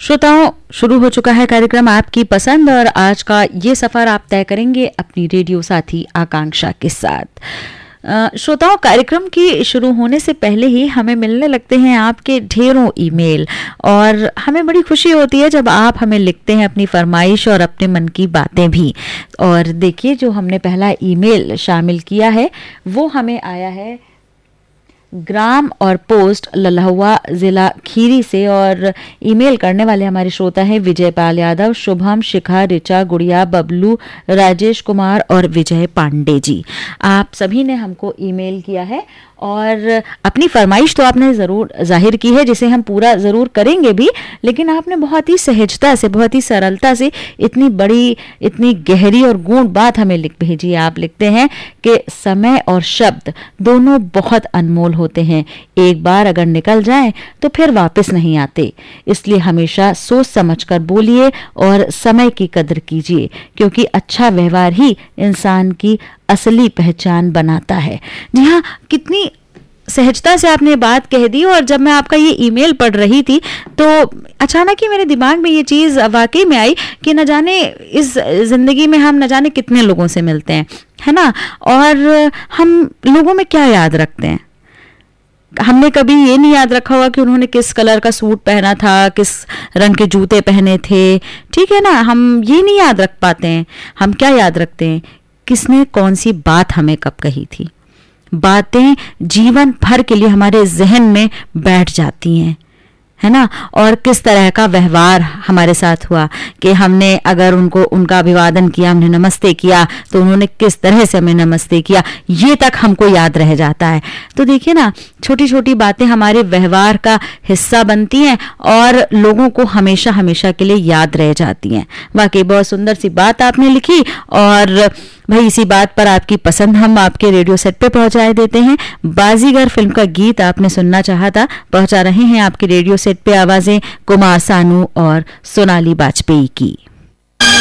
श्रोताओं, शुरू हो चुका है कार्यक्रम आपकी पसंद और आज का ये सफर आप तय करेंगे अपनी रेडियो साथी आकांक्षा के साथ। श्रोताओं, कार्यक्रम की शुरू होने से पहले ही हमें मिलने लगते हैं आपके ढेरों ईमेल और हमें बड़ी खुशी होती है जब आप हमें लिखते हैं अपनी फरमाइश और अपने मन की बातें भी। और देखिए, जो हमने पहला ईमेल शामिल किया है वो हमें आया है ग्राम और पोस्ट लल्हुआ जिला खीरी से और ईमेल करने वाले हमारे श्रोता हैं विजय पाल यादव, शुभम, शिखा, ऋचा, गुड़िया, बबलू, राजेश कुमार और विजय पांडे जी। आप सभी ने हमको ईमेल किया है और अपनी फरमाइश तो आपने ज़रूर जाहिर की है, जिसे हम पूरा ज़रूर करेंगे भी, लेकिन आपने बहुत ही सहजता से, बहुत ही सरलता से इतनी बड़ी, इतनी गहरी और गूढ़ बात हमें लिख भेजी। आप लिखते हैं कि समय और शब्द दोनों बहुत अनमोल होते हैं, एक बार अगर निकल जाएं तो फिर वापस नहीं आते, इसलिए हमेशा सोच समझकर बोलिए और समय की कदर कीजिए, क्योंकि अच्छा व्यवहार ही इंसान की असली पहचान बनाता है। जी हाँ, कितनी सहजता से आपने बात कह दी। और जब मैं आपका ये ईमेल पढ़ रही थी तो अचानक ही मेरे दिमाग में ये चीज़ वाकई में आई कि न जाने इस जिंदगी में हम न जाने कितने लोगों से मिलते हैं, है ना, और हम लोगों में क्या याद रखते हैं। हमने कभी ये नहीं याद रखा होगा कि उन्होंने किस कलर का सूट पहना था, किस रंग के जूते पहने थे, ठीक है ना, हम ये नहीं याद रख पाते हैं। हम क्या याद रखते हैं, किसने कौन सी बात हमें कब कही थी। बातें जीवन भर के लिए हमारे जहन में बैठ जाती हैं, है ना, और किस तरह का व्यवहार हमारे साथ हुआ कि हमने अगर उनका अभिवादन किया, हमने नमस्ते किया तो उन्होंने किस तरह से हमें नमस्ते किया, ये तक हमको याद रह जाता है। तो देखिए ना, छोटी छोटी बातें हमारे व्यवहार का हिस्सा बनती हैं और लोगों को हमेशा हमेशा के लिए याद रह जाती हैं। वाकई बहुत सुंदर सी बात आपने लिखी और भाई इसी बात पर आपकी पसंद हम आपके रेडियो सेट पे पहुंचाए देते हैं। बाजीगर फिल्म का गीत आपने सुनना चाहा था, पहुंचा रहे हैं आपके रेडियो सेट पे आवाजें कुमार सानू और सोनाली वाजपेयी की।